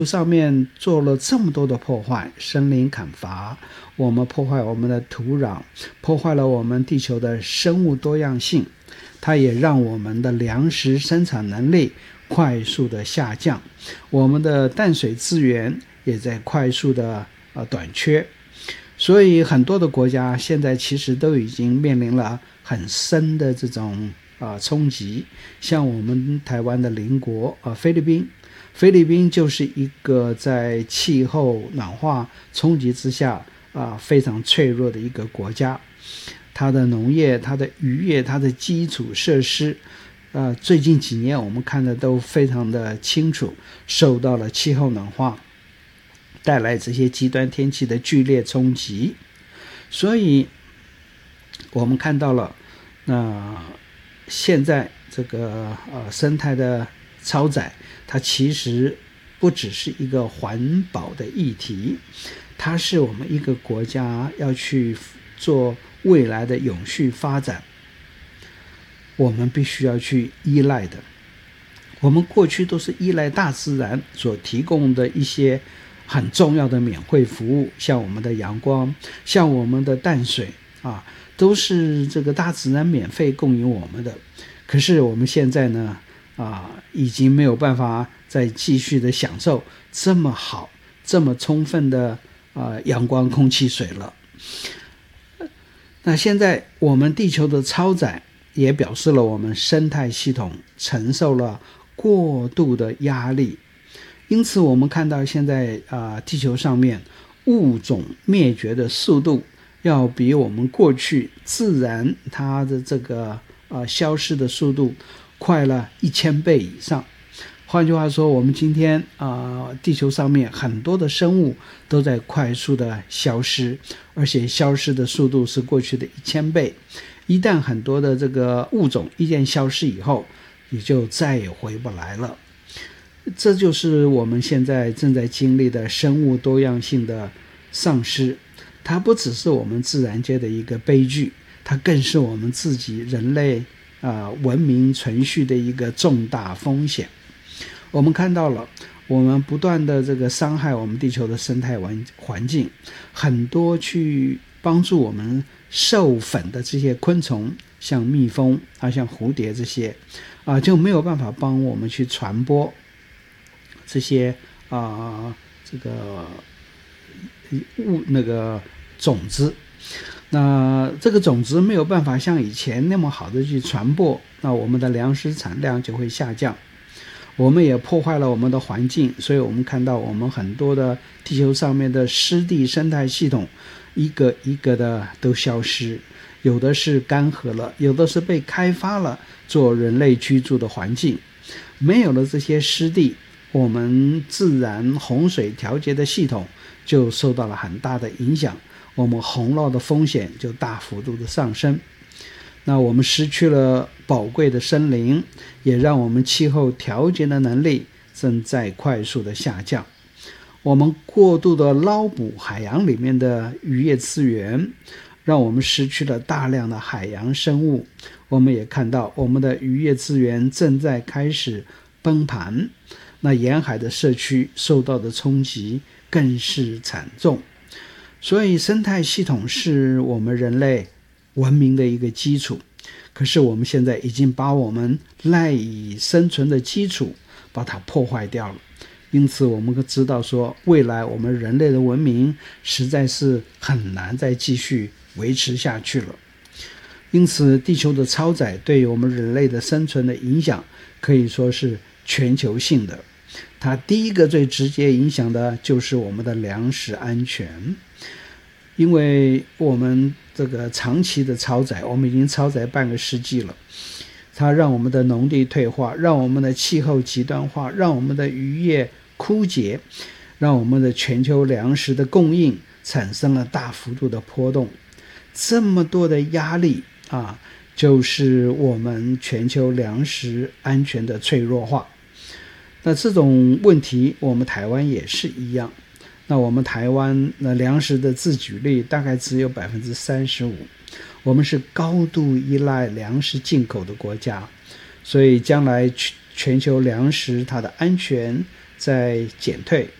上面做了这么多的破坏，森林砍伐，我们破坏我们的土壤，破坏了我们地球的生物多样性，它也让我们的粮食生产能力快速的下降，我们的淡水资源也在快速的短缺。所以很多的国家现在其实都已经面临了很深的这种冲击，像我们台湾的邻国菲律宾就是一个在气候暖化冲击之下非常脆弱的一个国家，它的农业、它的渔业、它的基础设施最近几年我们看的都非常的清楚，受到了气候暖化带来这些极端天气的剧烈冲击。所以我们看到了现在这个生态的超载，它其实不只是一个环保的议题，它是我们一个国家要去做未来的永续发展我们必须要去依赖的。我们过去都是依赖大自然所提供的一些很重要的免费服务，像我们的阳光，像我们的淡水都是这个大自然免费供应我们的。可是我们现在呢已经没有办法再继续的享受这么好这么充分的阳光空气水了。那现在我们地球的超载也表示了我们生态系统承受了过度的压力，因此我们看到现在地球上面物种灭绝的速度要比我们过去自然它的这个消失的速度快了1000倍以上。换句话说，我们今天地球上面很多的生物都在快速的消失，而且消失的速度是过去的1000倍。一旦很多的这个物种一旦消失以后，也就再也回不来了。这就是我们现在正在经历的生物多样性的丧失，它不只是我们自然界的一个悲剧，它更是我们自己人类文明存续的一个重大风险。我们看到了我们不断的这个伤害我们地球的生态环境，很多去帮助我们授粉的这些昆虫，像蜜蜂像蝴蝶这些就没有办法帮我们去传播这些这个那个种子。那这个种子没有办法像以前那么好的去传播，那我们的粮食产量就会下降。我们也破坏了我们的环境，所以我们看到我们很多的地球上面的湿地生态系统一个一个的都消失，有的是干涸了，有的是被开发了做人类居住的环境。没有了这些湿地，我们自然洪水调节的系统就受到了很大的影响，我们洪涝的风险就大幅度的上升。那我们失去了宝贵的森林，也让我们气候调节的能力正在快速的下降。我们过度的捞捕海洋里面的渔业资源，让我们失去了大量的海洋生物。我们也看到我们的渔业资源正在开始崩盘，那沿海的社区受到的冲击更是惨重。所以生态系统是我们人类文明的一个基础，可是我们现在已经把我们赖以生存的基础把它破坏掉了。因此我们知道说，未来我们人类的文明实在是很难再继续维持下去了。因此地球的超载对于我们人类的生存的影响可以说是全球性的。它第一个最直接影响的就是我们的粮食安全，因为我们这个长期的超载，我们已经超载半个世纪了，它让我们的农地退化，让我们的气候极端化，让我们的渔业枯竭，让我们的全球粮食的供应产生了大幅度的波动。这么多的压力就是我们全球粮食安全的脆弱化。那这种问题我们台湾也是一样。那我们台湾粮食的自给率大概只有 35%， 我们是高度依赖粮食进口的国家，所以将来全球粮食它的安全在减退，